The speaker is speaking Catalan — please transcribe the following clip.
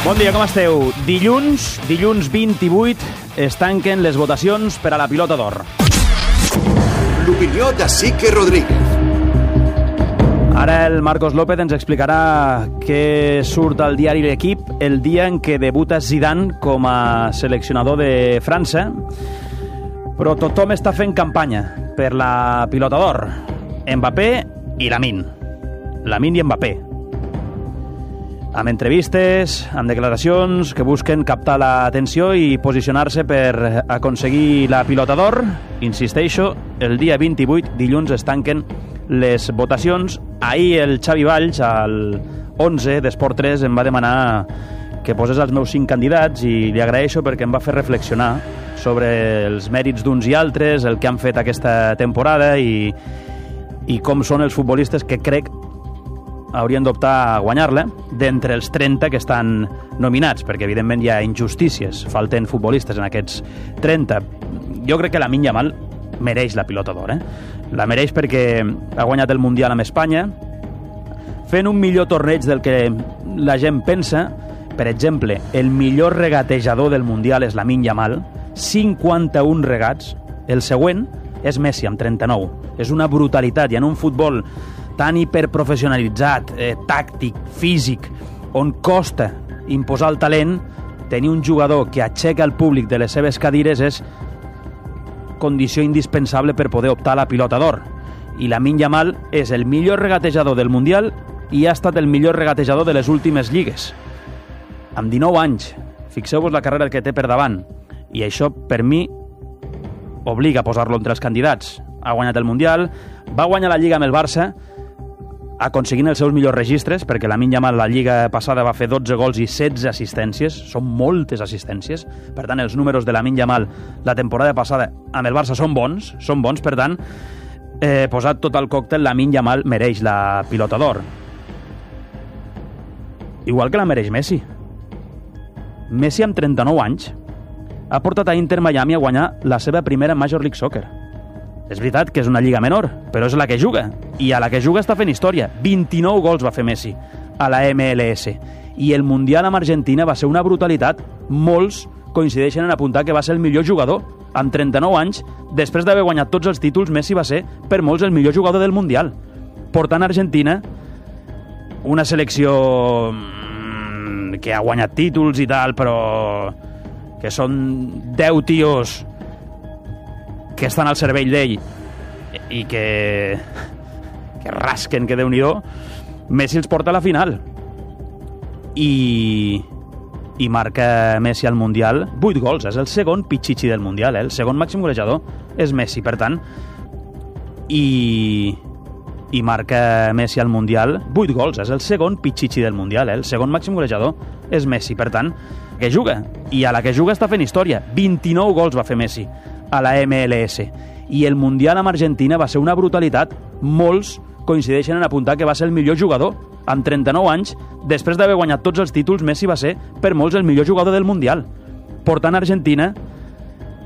Bon dia, com esteu? Dilluns 28, es tanquen les votacions per a la Pilota d'Or. L'opinió de Sique Rodríguez. Ara el Marcos López ens explicarà què surt al diari L'Equip el dia en què debuta Zidane com a seleccionador de França. Però tothom està fent campanya per la Pilota d'Or. Mbappé i Lamine i Mbappé. Amb entrevistes, amb declaracions que busquen captar l'atenció i posicionar-se per aconseguir la Pilota d'Or. Insisteixo, el dia 28, dilluns, es tanquen les votacions. Ahir el Xavi Valls, al 11 d'Esport 3, em va demanar que posés els meus 5 candidats i li agraeixo perquè em va fer reflexionar sobre els mèrits d'uns i altres, el que han fet aquesta temporada i com són els futbolistes que crec haurien d'optar a guanyar-la d'entre els 30 que estan nominats, perquè evidentment hi ha injustícies, falten futbolistes en aquests 30. Jo crec que Lamine Yamal mereix la Pilota d'Or, La mereix perquè ha guanyat el Mundial amb Espanya, fent un millor torneig del que la gent pensa. Per exemple, el millor regatejador del Mundial és Lamine Yamal, 51 regats. El següent és Messi, amb 39. És una brutalitat, i en un futbol tan hiperprofessionalitzat, tàctic, físic, on costa imposar el talent, tenir un jugador que aixeca el públic de les seves cadires és condició indispensable per poder optar a la Pilota d'Or. I Lamine Yamal és el millor regatejador del Mundial i ha estat el millor regatejador de les últimes lligues. Amb 19 anys, fixeu-vos la carrera que té per davant, i això, per mi, obliga a posar-lo entre els candidats. Ha guanyat el Mundial, va guanyar la Lliga amb el Barça, aconseguint els seus millors registres, perquè Lamine Yamal la Lliga passada va fer 12 gols i 16 assistències, són moltes assistències, per tant els números de Lamine Yamal la temporada passada amb el Barça són bons, per tant, posat tot el còctel, Lamine Yamal mereix la Pilota d'Or. Igual que la mereix Messi. Messi, amb 39 anys, ha portat a Inter Miami a guanyar la seva primera Major League Soccer. És veritat que és una lliga menor, però és la que juga. I a la que juga està fent història. 29 gols va fer Messi a la MLS. I el Mundial amb Argentina va ser una brutalitat. Molts coincideixen en apuntar que va ser el millor jugador. Amb 39 anys, després d'haver guanyat tots els títols, Messi va ser, per molts, el millor jugador del Mundial. Portant Argentina, una selecció que ha guanyat títols i tal, però que són 10 tios que estan al cervell d'ell i que rasquen, que Déu-n'hi-do. Messi els porta a la final i marca Messi al Mundial 8 gols, és el segon pitxitxi del Mundial, el segon màxim golejador és Messi, per tant, i marca Messi al Mundial 8 gols, és el segon pitxitxi del Mundial, el segon màxim golejador és Messi, per tant, que juga, i a la que juga està fent història. 29 gols va fer Messi a la MLS, i el Mundial amb Argentina va ser una brutalitat. Molts coincideixen en apuntar que va ser el millor jugador. Amb 39 anys, després d'haver guanyat tots els títols, Messi va ser, per molts, el millor jugador del Mundial, portant Argentina